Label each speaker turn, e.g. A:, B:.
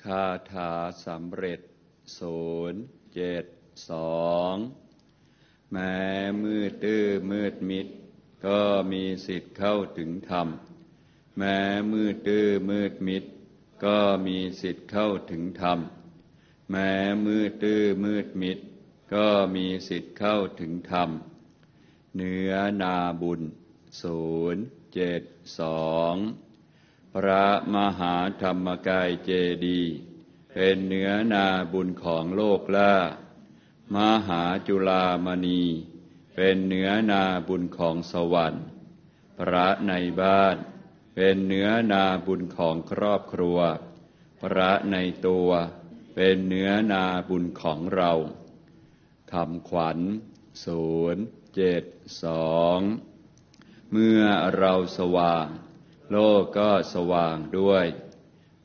A: คาถาสำเร็จ072แม้มืดตื้อมืดมิดก็มีสิทธิ์เข้าถึงธรรมแม้มืดตื้อมืดมิดก็มีสิทธิ์เข้าถึงธรรมแม้มืดตื้อมืดมิดก็มีสิทธิ์เข้าถึงธรรมเนื้อนาบุญ072พระมหาธรรมกายเจดีย์เป็นเนื้อนาบุญของโลกล่ามหาจุฬามณีเป็นเนื้อนาบุญของสวรรค์พระในบ้านเป็นเนื้อนาบุญของครอบครัวพระในตัวเป็นเนื้อนาบุญของเราคำขวัญ072เมื่อเราสว่างโลกก็สว่างด้วย